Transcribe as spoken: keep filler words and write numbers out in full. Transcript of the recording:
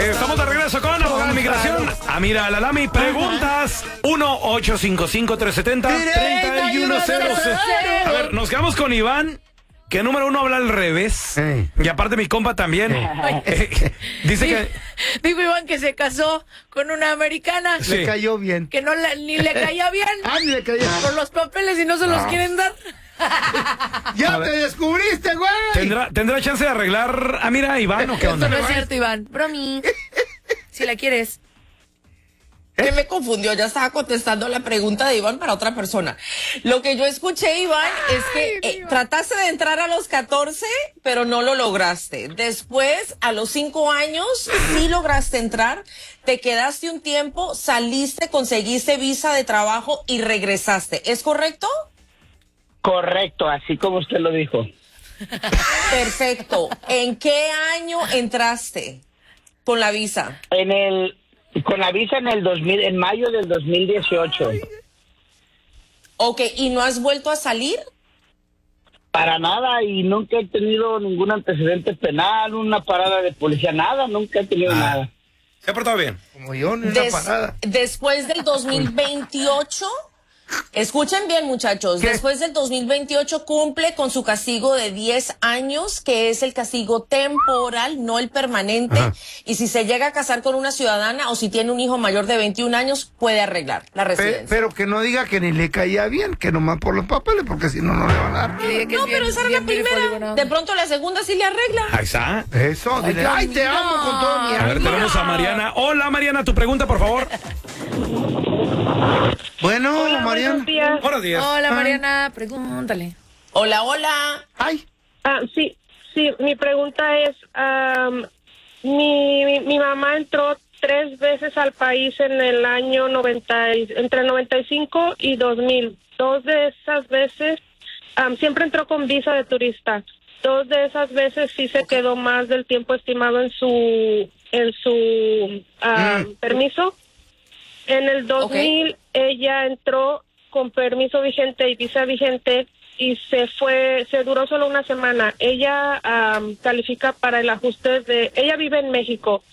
Estamos de regreso con Abogada de Migración. Amira Alalami, preguntas uno ocho cinco cinco, tres siete cero, tres uno cero cero. A ver, nos quedamos con Iván, que número uno habla al revés. Hey. Y aparte mi compa también. Eh, dice Digo, que... digo Iván que se casó con una americana. Sí. Le cayó bien. Que no la- ni le caía bien. Ah, ni le cayó. Por los papeles y no se los quieren dar. ¡Ya te descubriste, güey! ¿Tendrá, ¿Tendrá chance de arreglar a Mira Iván o qué onda? Esto no es cierto, Iván. Bromi. Si la quieres. Que me confundió, ya estaba contestando la pregunta de Iván para otra persona. Lo que yo escuché, Iván, es que eh, trataste de entrar a los catorce, pero no lo lograste. Después, a los cinco años, sí lograste entrar, te quedaste un tiempo, saliste, conseguiste visa de trabajo y regresaste. ¿Es correcto? Correcto, así como usted lo dijo. Perfecto. ¿En qué año entraste con la visa? En el con la visa en el dos mil, en mayo del dos mil dieciocho. Ok, ¿y no has vuelto a salir? Para nada, y nunca he tenido ningún antecedente penal, una parada de policía, nada, nunca he tenido Ah. nada. Se ha portado bien. Como yo, ni una Des- parada. después del dos mil veintiocho, escuchen bien, muchachos, ¿Qué? después del dos mil veintiocho cumple con su castigo de diez años, que es el castigo temporal, no el permanente. Ajá. Y si se llega a casar con una ciudadana o si tiene un hijo mayor de veintiún años, puede arreglar la Pe- residencia. pero que no diga que ni le caía bien, que nomás por los papeles, porque si no, no le van a dar. Que diga que No, es bien- pero esa era la bien beautiful y primera. buena De onda. pronto la segunda sí le arregla. Ahí está. Eso, dile, ay, te amo con todo mi A ver, alma. tenemos a Mariana. Hola, Mariana, tu pregunta, por favor. Bueno, Mariana. Buenos días. Hola, Mariana. Pregúntale. Hola, hola. Ay, Ah, sí, sí, mi pregunta es, am, mi, mi, mi mamá entró tres veces al país en el año noventa, y- entre el noventa y cinco y dos mil. Dos de esas veces am, siempre entró con visa de turista. Dos de esas veces sí se quedó más del tiempo estimado en su en su am, Mm. permiso. En el dos mil ella entró con permiso vigente y visa vigente y se fue, se duró solo una semana. Ella am, califica para el ajuste de, ella vive en México,